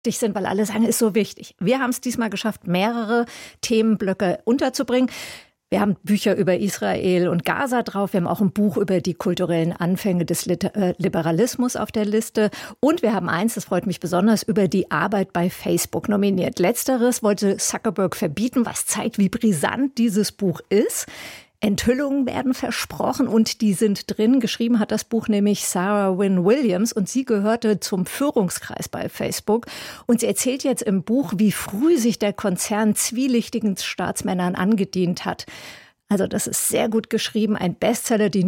sind, weil alle sagen, ist so wichtig. Wir haben es diesmal geschafft, mehrere Themenblöcke unterzubringen. Wir haben Bücher über Israel und Gaza drauf. Wir haben auch ein Buch über die kulturellen Anfänge des Liberalismus auf der Liste. Und wir haben eins, das freut mich besonders, über die Arbeit bei Facebook nominiert. Letzteres wollte Zuckerberg verbieten, was zeigt, wie brisant dieses Buch ist. Enthüllungen werden versprochen und die sind drin. Geschrieben hat das Buch nämlich Sarah Wynne Williams und sie gehörte zum Führungskreis bei Facebook. Und sie erzählt jetzt im Buch, wie früh sich der Konzern zwielichtigen Staatsmännern angedient hat. Also das ist sehr gut geschrieben, ein Bestseller. Die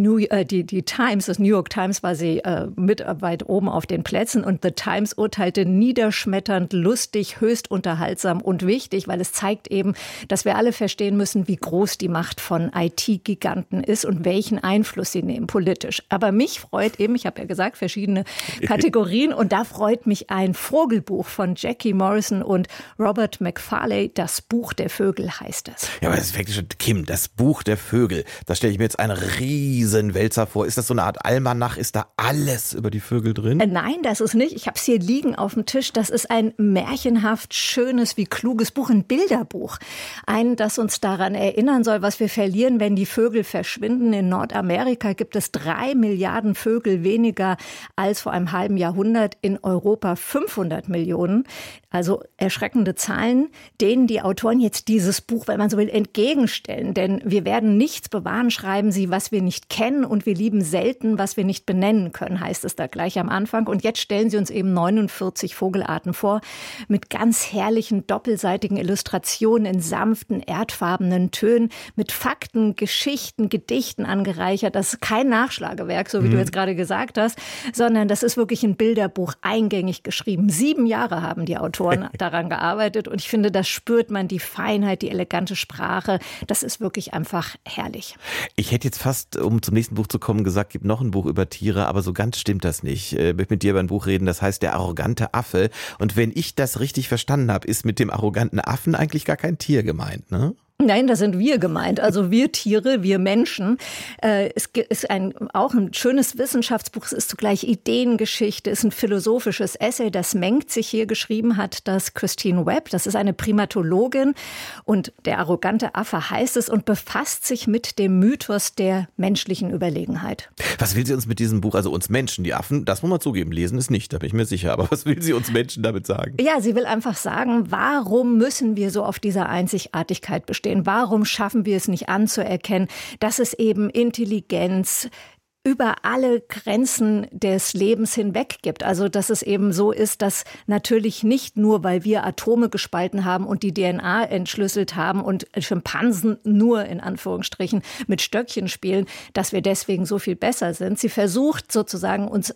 Times, das New York Times war sie mit weit oben auf den Plätzen und The Times urteilte niederschmetternd, lustig, höchst unterhaltsam und wichtig, weil es zeigt eben, dass wir alle verstehen müssen, wie groß die Macht von IT-Giganten ist und welchen Einfluss sie nehmen politisch. Aber mich freut eben, ich habe ja gesagt, verschiedene Kategorien und da freut mich ein Vogelbuch von Jackie Morrison und Robert McFarlane. Das Buch der Vögel heißt es. Ja, aber das ist wirklich schon, Kim, das Buch der Vögel. Da stelle ich mir jetzt einen riesen Wälzer vor. Ist das so eine Art Almanach? Ist da alles über die Vögel drin? Nein, das ist nicht. Ich habe es hier liegen auf dem Tisch. Das ist ein märchenhaft schönes wie kluges Buch, ein Bilderbuch. Ein, das uns daran erinnern soll, was wir verlieren, wenn die Vögel verschwinden. In Nordamerika gibt es 3 Milliarden Vögel weniger als vor einem halben Jahrhundert. In Europa 500 Millionen. Also erschreckende Zahlen, denen die Autoren jetzt dieses Buch, wenn man so will, entgegenstellen. Denn wir werden nichts bewahren, schreiben sie, was wir nicht kennen und wir lieben selten, was wir nicht benennen können, heißt es da gleich am Anfang. Und jetzt stellen sie uns eben 49 Vogelarten vor mit ganz herrlichen, doppelseitigen Illustrationen in sanften, erdfarbenen Tönen, mit Fakten, Geschichten, Gedichten angereichert. Das ist kein Nachschlagewerk, so wie du jetzt gerade gesagt hast, sondern das ist wirklich ein Bilderbuch, eingängig geschrieben. 7 Jahre haben die Autoren daran gearbeitet und ich finde, das spürt man, die Feinheit, die elegante Sprache. Das ist wirklich einfach herrlich. Ich hätte jetzt fast, um zum nächsten Buch zu kommen, gesagt, gibt noch ein Buch über Tiere, aber so ganz stimmt das nicht. Ich will mit dir über ein Buch reden, das heißt Der arrogante Affe. Und wenn ich das richtig verstanden habe, ist mit dem arroganten Affen eigentlich gar kein Tier gemeint, ne? Nein, da sind wir gemeint, also wir Tiere, wir Menschen. Es ist auch ein schönes Wissenschaftsbuch, es ist zugleich Ideengeschichte, es ist ein philosophisches Essay, das Mengt sich hier geschrieben hat, das Christine Webb, das ist eine Primatologin und der arrogante Affe heißt es und befasst sich mit dem Mythos der menschlichen Überlegenheit. Was will sie uns mit diesem Buch, also uns Menschen, die Affen, das muss man zugeben, lesen ist nicht, da bin ich mir sicher, aber was will sie uns Menschen damit sagen? Ja, sie will einfach sagen, warum müssen wir so auf dieser Einzigartigkeit bestehen? Warum schaffen wir es nicht anzuerkennen, dass es eben Intelligenz über alle Grenzen des Lebens hinweg gibt. Also dass es eben so ist, dass natürlich nicht nur, weil wir Atome gespalten haben und die DNA entschlüsselt haben und Schimpansen nur in Anführungsstrichen mit Stöckchen spielen, dass wir deswegen so viel besser sind. Sie versucht sozusagen uns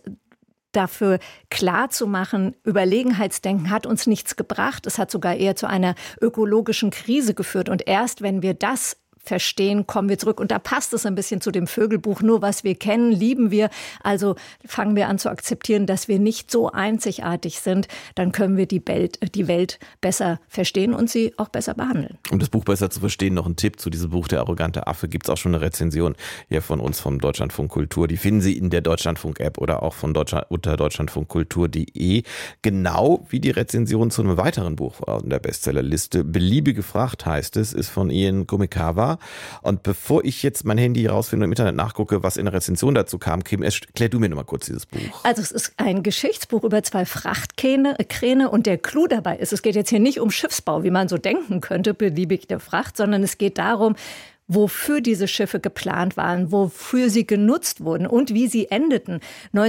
dafür klar zu machen, Überlegenheitsdenken hat uns nichts gebracht. Es hat sogar eher zu einer ökologischen Krise geführt. Und erst wenn wir das verstehen, kommen wir zurück. Und da passt es ein bisschen zu dem Vögelbuch. Nur was wir kennen, lieben wir. Also fangen wir an zu akzeptieren, dass wir nicht so einzigartig sind. Dann können wir die Welt besser verstehen und sie auch besser behandeln. Um das Buch besser zu verstehen, noch ein Tipp zu diesem Buch Der arrogante Affe. Gibt es auch schon eine Rezension hier von uns vom Deutschlandfunk Kultur. Die finden Sie in der Deutschlandfunk-App oder auch von unter deutschlandfunkkultur.de. Genau wie die Rezension zu einem weiteren Buch in der Bestsellerliste. Beliebige Fracht heißt es, ist von Ian Gumikawa. Und bevor ich jetzt mein Handy rausfinde und im Internet nachgucke, was in der Rezension dazu kam, Kim, erklär du mir noch mal kurz dieses Buch. Also es ist ein Geschichtsbuch über 2 Frachtkräne und der Clou dabei ist, es geht jetzt hier nicht um Schiffsbau, wie man so denken könnte, beliebige Fracht, sondern es geht darum, wofür diese Schiffe geplant waren, wofür sie genutzt wurden und wie sie endeten.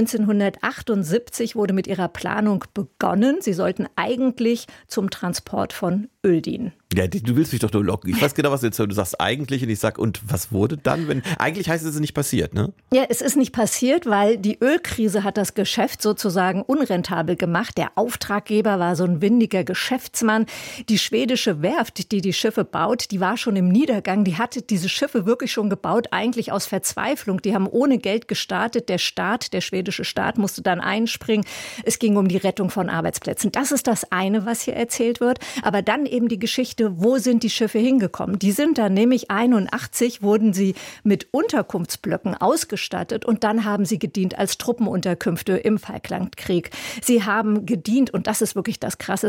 1978 wurde mit ihrer Planung begonnen. Sie sollten eigentlich zum Transport von Öl dienen. Ja, du willst mich doch nur locken. Ich weiß genau, was du jetzt sagst. Du sagst eigentlich und ich sag, und was wurde dann? Wenn eigentlich heißt es, es ist nicht passiert, ne? Ja, es ist nicht passiert, weil die Ölkrise hat das Geschäft sozusagen unrentabel gemacht. Der Auftraggeber war so ein windiger Geschäftsmann. Die schwedische Werft, die die Schiffe baut, die war schon im Niedergang. Die hatte diese Schiffe wirklich schon gebaut, eigentlich aus Verzweiflung. Die haben ohne Geld gestartet. Der schwedische Staat musste dann einspringen. Es ging um die Rettung von Arbeitsplätzen. Das ist das eine, was hier erzählt wird. Aber dann eben die Geschichte, wo sind die Schiffe hingekommen? Die sind dann nämlich 81, wurden sie mit Unterkunftsblöcken ausgestattet und dann haben sie gedient als Truppenunterkünfte im Falklandkrieg. Sie haben gedient, und das ist wirklich das Krasse,